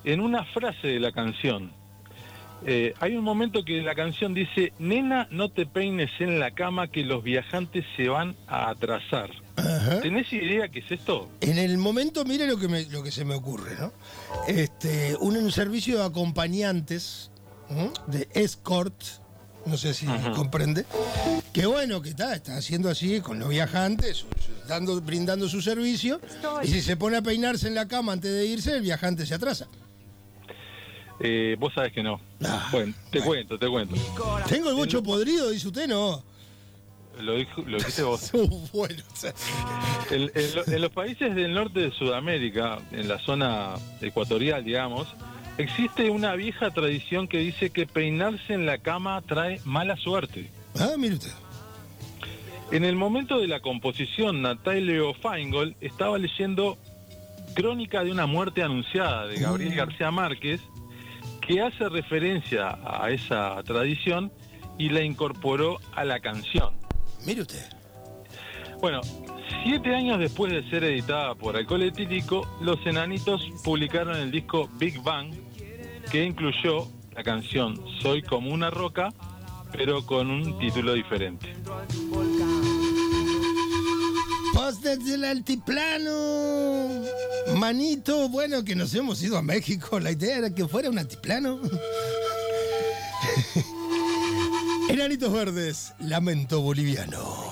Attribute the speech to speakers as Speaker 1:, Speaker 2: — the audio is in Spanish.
Speaker 1: en una frase de la canción. Hay un momento que la canción dice: nena, no te peines en la cama que los viajantes se van a atrasar.
Speaker 2: Ajá.
Speaker 1: ¿Tenés idea qué es esto?
Speaker 2: En el momento, mire lo que se me ocurre, ¿no? Un servicio de acompañantes, ¿no? De escort, no sé si comprende, que bueno, que está haciendo así con los viajantes, brindando su servicio, y si se pone a peinarse en la cama antes de irse, el viajante se atrasa.
Speaker 1: Vos sabés que no. Bueno, te cuento.
Speaker 2: Tengo el bocho podrido, dice usted, ¿no?
Speaker 1: Lo dijiste vos.
Speaker 2: Bueno, o sea.
Speaker 1: En los países del norte de Sudamérica, en la zona ecuatorial, digamos, existe una vieja tradición que dice que peinarse en la cama trae mala suerte.
Speaker 2: Mire usted.
Speaker 1: En el momento de la composición, Natalio Feingold estaba leyendo Crónica de una muerte anunciada de Gabriel García Márquez, que hace referencia a esa tradición y la incorporó a la canción.
Speaker 2: Mire usted.
Speaker 1: Bueno, 7 años después de ser editada por Alcohol Etílico, los Enanitos publicaron el disco Big Bang, que incluyó la canción Soy como una roca, pero con un título diferente.
Speaker 2: Paz desde el altiplano. Manito, bueno, que nos hemos ido a México. La idea era que fuera un altiplano. Enanitos Verdes, lamento boliviano.